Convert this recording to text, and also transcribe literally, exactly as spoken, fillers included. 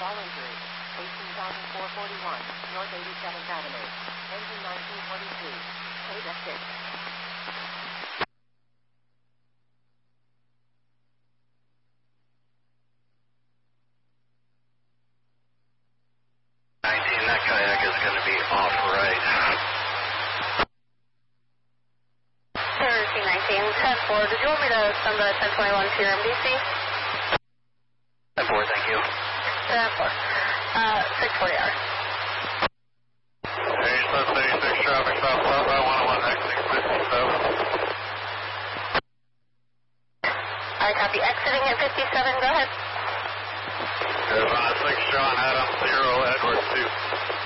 all injuries. eighteen thousand four hundred forty-one, North eighty-seventh Avenue. Engine nineteen twenty-two. Code F six. nineteen, that kayak is going to be off right. thirteen nineteen, ten four, did you want me to send the ten twenty-one to your M D C? ten four, thank you. ten four, uh, six forty hours. eighty-seven eighty-six traffic, south south by one oh one, exiting fifty-seven. I copy, exiting at fifty-seven, go ahead. Arizona six, John Adam, zero, Edward two.